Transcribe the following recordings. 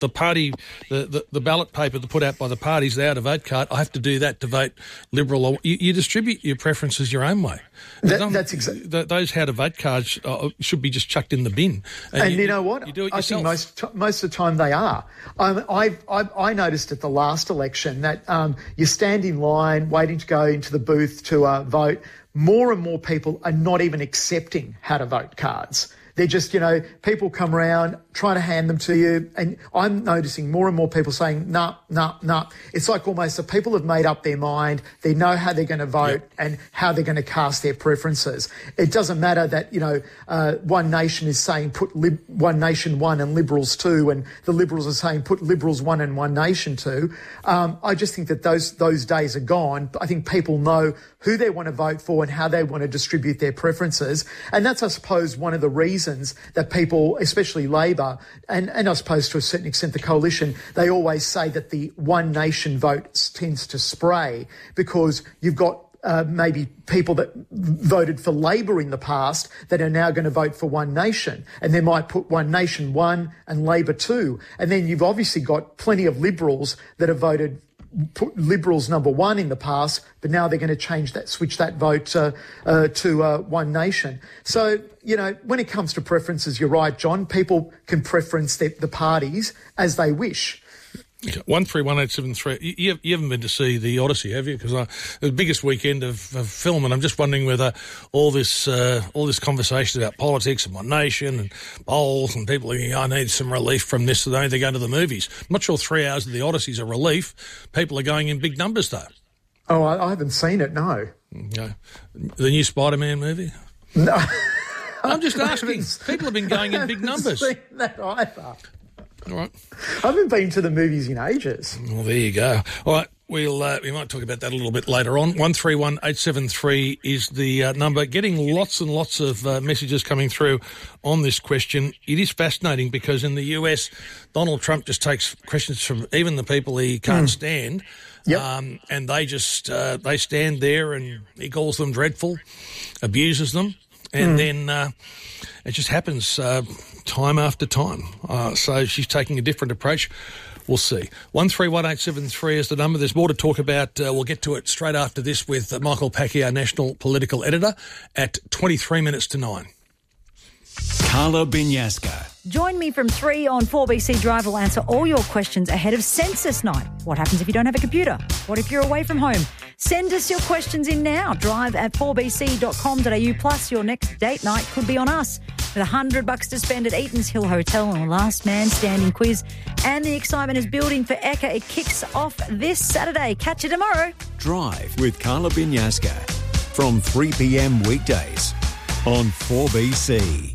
the party, the ballot paper to put out by the parties, the out-of-vote card, I have to do that to vote Liberal. Or you distribute your preferences your own way. That's exactly. Those how-to-vote cards should be just chucked in the bin. And you know what? You do it yourself. I think most of the time they are. I noticed at the last election that you stand in line waiting to go into the booth to vote. More and more people are not even accepting how-to-vote cards. They're just, people come around, trying to hand them to you. And I'm noticing more and more people saying, nah. It's like almost the people have made up their mind. They know how they're going to vote and how they're going to cast their preferences. It doesn't matter that, One Nation is saying put One Nation 1 and Liberals 2, and the Liberals are saying put Liberals 1 and One Nation 2. I just think that those days are gone. I think people know who they want to vote for and how they want to distribute their preferences. And that's, I suppose, one of the reasons that people, especially Labor, and I suppose to a certain extent the Coalition, they always say that the One Nation vote tends to spray, because you've got maybe people that voted for Labor in the past that are now going to vote for One Nation, and they might put One Nation 1 and Labor 2. And then you've obviously got plenty of Liberals that have put Liberals number 1 in the past, but now they're going to switch that vote to One Nation. So, when it comes to preferences, you're right, John. People can preference the parties as they wish. 131873. You haven't been to see the Odyssey, have you? Because the biggest weekend of film, and I'm just wondering whether all this conversation about politics and One Nation and polls and people thinking, I need some relief from this, so they go to the movies. I'm not sure 3 hours of the Odyssey is a relief. People are going in big numbers, though. Oh, I haven't seen it, no. Okay. The new Spider-Man movie? No. I'm just asking. People have been going in big numbers. I haven't seen that either. All right. I haven't been to the movies in ages. Well, there you go. All right, we might talk about that a little bit later on. 131873 is the number. Getting lots and lots of messages coming through on this question. It is fascinating because in the US, Donald Trump just takes questions from even the people he can't stand. Yep. And they just they stand there and he calls them dreadful, abuses them, and then it just happens time after time. So she's taking a different approach. We'll see. 131873 is the number. There's more to talk about. We'll get to it straight after this with Michael Packy, our national political editor, at 23 minutes to 9. Carla Binyasca. Join me from 3 on 4BC Drive. Will answer all your questions ahead of Census Night. What happens if you don't have a computer? What if you're away from home? Send us your questions in now. Drive at 4bc.com.au. Plus, your next date night could be on us. With $100 to spend at Eaton's Hill Hotel on a last man standing quiz. And the excitement is building for Ekka. It kicks off this Saturday. Catch you tomorrow. Drive with Carla Binyasca from 3 p.m. weekdays on 4BC.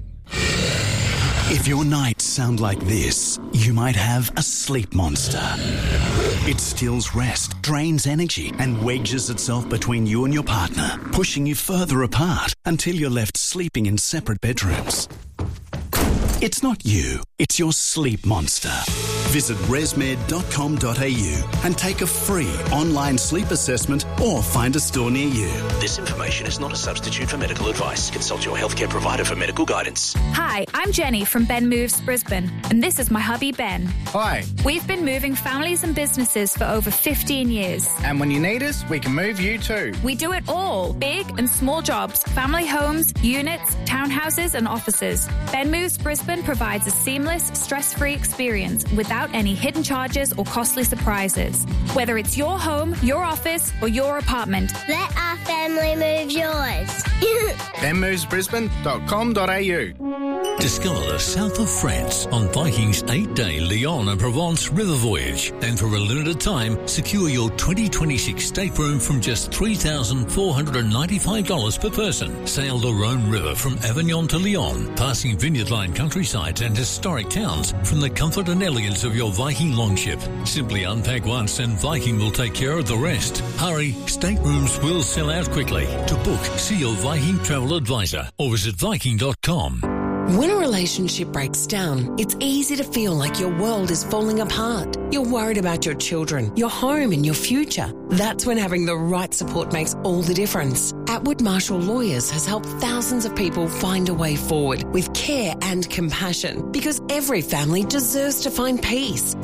If your nights sound like this, you might have a sleep monster. It steals rest, drains energy, and wedges itself between you and your partner, pushing you further apart until you're left sleeping in separate bedrooms. It's not you, it's your sleep monster. Visit resmed.com.au and take a free online sleep assessment or find a store near you. This information is not a substitute for medical advice. Consult your healthcare provider for medical guidance. Hi, I'm Jenny from Ben Moves Brisbane, and this is my hubby Ben. Hi. We've been moving families and businesses for over 15 years. And when you need us, we can move you too. We do it all, big and small jobs, family homes, units, townhouses and offices. Ben Moves Brisbane provides a seamless, stress-free experience without any hidden charges or costly surprises. Whether it's your home, your office or your apartment. Let our family move yours. benmovesbrisbane.com.au. Discover the south of France on Viking's 8-day Lyon and Provence river voyage. And for a limited time, secure your 2026 stateroom from just $3,495 per person. Sail the Rhone River from Avignon to Lyon, passing vineyard line countrysides and historic towns from the comfort and elegance of your Viking longship. Simply unpack once and Viking will take care of the rest. Hurry, staterooms will sell out quickly. To book, see your Viking travel advisor or visit Viking.com. When a relationship breaks down, it's easy to feel like your world is falling apart. You're worried about your children, your home and your future. That's when having the right support makes all the difference. Atwood Marshall Lawyers has helped thousands of people find a way forward with care and compassion, because every family deserves to find peace.